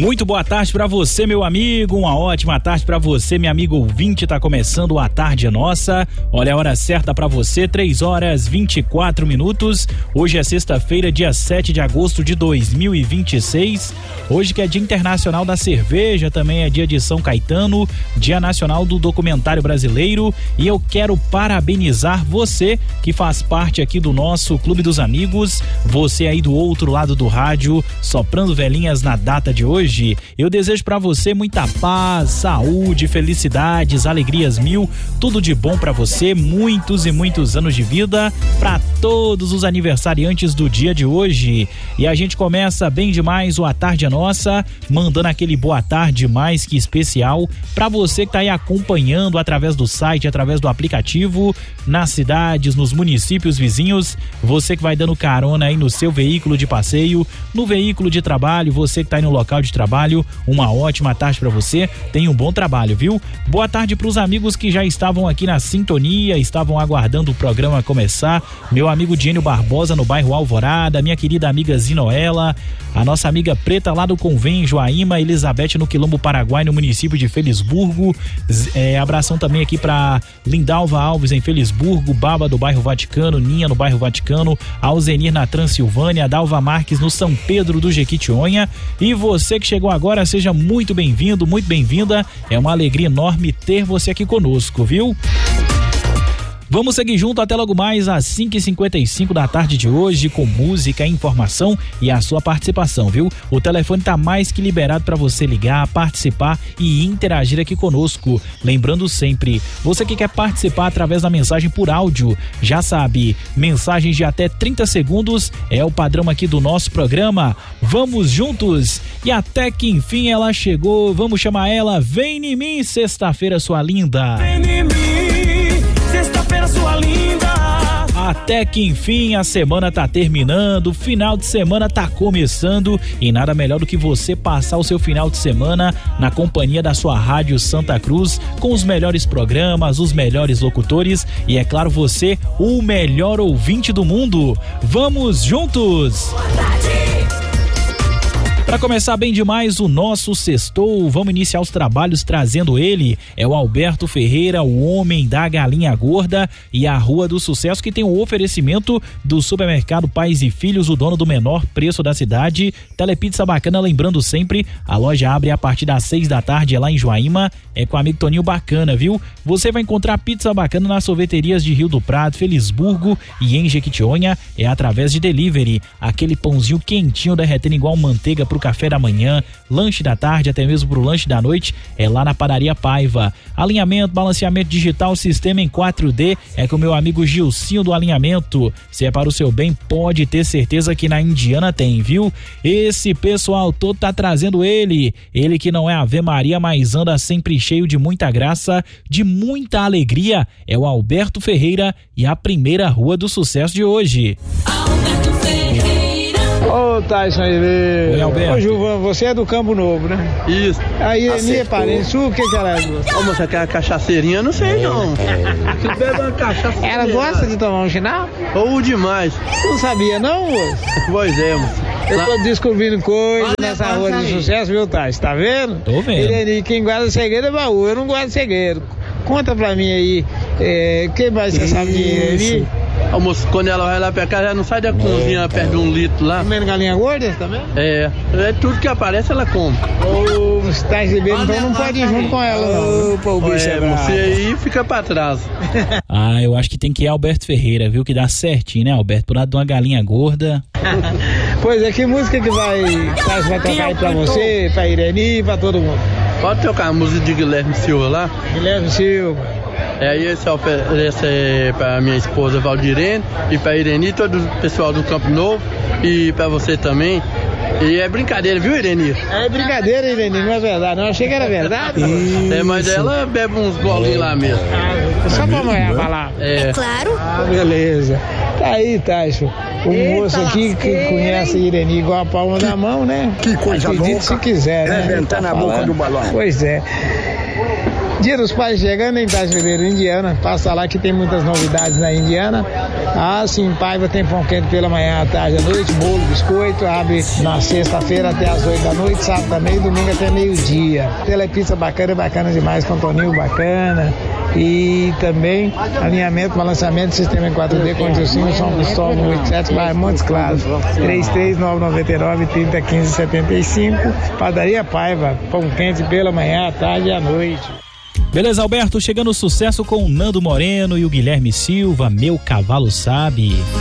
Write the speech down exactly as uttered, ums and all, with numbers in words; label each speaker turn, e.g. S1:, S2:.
S1: Muito boa tarde pra você, meu amigo, uma ótima tarde pra você, meu amigo ouvinte. Tá começando a Tarde é Nossa. Olha a hora certa pra você, três horas vinte e quatro minutos. Hoje é sexta-feira, dia sete de agosto de dois mil e vinte e seis. Hoje que é Dia Internacional da Cerveja, também é dia de São Caetano, Dia Nacional do Documentário Brasileiro. E eu quero parabenizar você que faz parte aqui do nosso Clube dos Amigos, você aí do outro lado do rádio, soprando velhinhas na data de hoje. Hoje, eu desejo pra você muita paz, saúde, felicidades, alegrias mil, tudo de bom pra você, muitos e muitos anos de vida pra todos os aniversariantes do dia de hoje. E a gente começa bem demais o A Tarde é Nossa, mandando aquele boa tarde mais que especial pra você que tá aí acompanhando através do site, através do aplicativo, nas cidades, nos municípios vizinhos, você que vai dando carona aí no seu veículo de passeio, no veículo de trabalho, você que tá aí no local de trabalho, uma ótima tarde pra você, tenha um bom trabalho, viu? Boa tarde pros amigos que já estavam aqui na sintonia, estavam aguardando o programa começar, meu amigo Diênio Barbosa no bairro Alvorada, minha querida amiga Zinoela, a nossa amiga Preta lá do Convém, Joaíma, Elizabeth no Quilombo Paraguai, no município de Felisburgo, é, abração também aqui pra Lindalva Alves em Felisburgo, Baba do bairro Vaticano, Ninha no bairro Vaticano, Alzenir na Transilvânia, Dalva Marques no São Pedro do Jequitinhonha. E você que chegou agora, seja muito bem-vindo, muito bem-vinda, é uma alegria enorme ter você aqui conosco, viu? Vamos seguir junto até logo mais às cinco e cinquenta e cinco da tarde de hoje com música, informação e a sua participação, viu? O telefone tá mais que liberado para você ligar, participar e interagir aqui conosco. Lembrando sempre, você que quer participar através da mensagem por áudio, já sabe, mensagens de até trinta segundos é o padrão aqui do nosso programa. Vamos juntos e até que enfim ela chegou, vamos chamar ela, vem em mim, sexta-feira sua linda.
S2: Vem em mim, sexta-feira sua linda.
S1: Até que enfim a semana tá terminando, o final de semana tá começando e nada melhor do que você passar o seu final de semana na companhia da sua Rádio Santa Cruz, com os melhores programas, os melhores locutores e é claro você, o melhor ouvinte do mundo. Vamos juntos! Para começar bem demais o nosso sextou, vamos iniciar os trabalhos trazendo ele, é o Alberto Ferreira, o homem da galinha gorda e a Rua do Sucesso, que tem o oferecimento do supermercado Pais e Filhos, o dono do menor preço da cidade. Telepizza Bacana, lembrando sempre, a loja abre a partir das seis da tarde, é lá em Joaíma, é com o amigo Toninho Bacana, viu? Você vai encontrar pizza bacana nas sorveterias de Rio do Prado, Felisburgo e em Jequitinhonha, é através de delivery, aquele pãozinho quentinho derretendo igual manteiga pro café da manhã, lanche da tarde, até mesmo pro lanche da noite, é lá na Padaria Paiva. Alinhamento, balanceamento digital, sistema em quatro D, é com o meu amigo Gilcinho do Alinhamento. Se é para o seu bem, pode ter certeza que na Indiana tem, viu? Esse pessoal todo tá trazendo ele, ele que não é Ave Maria, mas anda sempre cheio de muita graça, de muita alegria, é o Alberto Ferreira e a primeira Rua do Sucesso de hoje.
S2: Alberto Ferreira.
S3: Ô, Tyson aí, velho.
S1: Oi, Alberto.
S3: Ô, Gilvan, você é do Campo Novo, né?
S4: Isso.
S3: Aí, minha parente sua, o que que ela é?
S4: Ô, moça, quer uma cachaceirinha? Eu não sei, não. Você bebe uma cachaça.
S3: Ela gosta de tomar um ginal?
S4: Ou demais.
S3: Não sabia, não, moço?
S4: Pois é, moça.
S3: Eu tô descobrindo coisas
S4: Olha,
S3: nessa
S4: passa
S3: Rua do
S4: aí.
S3: Sucesso, viu, Tyson? Tá vendo?
S1: Tô vendo.
S3: Irene, quem guarda segredo é baú, eu não guardo segredo. Conta pra mim aí, é, o que mais você sabe de Irene?
S4: Ô, moço, quando ela vai lá pra cá, já não sai da cozinha perto de um litro lá.
S3: Comendo galinha gorda também?
S4: É, é tudo que aparece, ela come.
S3: Ô, você tá recebendo, então não pode ir junto com ela, não. Opa, o bicho é
S4: É,
S3: bravo.
S4: você aí fica pra trás.
S1: Ah, eu acho que tem que ir Alberto Ferreira, viu? Que dá certinho, né, Alberto? Por lado de uma galinha gorda.
S3: Pois é, que música que vai, vai, vai tocar aí pra você, pra Irene e pra todo mundo?
S4: Pode tocar a música de Guilherme Silva lá?
S3: Guilherme Silva.
S4: É, e esse, esse é pra minha esposa Valdirene e pra Irene e todo o pessoal do Campo Novo e pra você também. E é brincadeira, viu, Irene?
S3: É brincadeira, Irene, não é verdade, não. Achei que era verdade.
S4: É, mas ela bebe uns golinhos lá mesmo.
S3: Ah, só pra amanhã falar.
S4: É.
S5: Claro.
S3: Ah, beleza. Tá aí, Tyson. O
S5: Eita,
S3: moço aqui que
S5: lasqueira,
S3: conhece a Irene igual a palma da mão, né?
S6: Que coisa
S3: Acredite
S6: louca.
S3: se quiser, né?
S6: Rebentar na boca do balão.
S3: Pois é. Dia dos Pais chegando em Tyson Ribeiro, Indiana. Passa lá que tem muitas novidades na Indiana. Ah, sim, Paiva tem pão quente pela manhã, à tarde, à noite, bolo, biscoito, abre na sexta-feira até as oito da noite, sábado também, domingo até meio-dia. Telepizza bacana, bacana demais, com toninho bacana. E também alinhamento, balanceamento, sistema em quatro D, condições, São Cristóvão, oitenta e sete, bairro Montes Claros, três três nove nove nove, três zero um cinco, sete cinco, Padaria Paiva, pão quente pela manhã, à tarde e à noite.
S1: Beleza, Alberto, chegando o sucesso com o Nando Moreno e o Guilherme Silva, Meu Cavalo Sabe.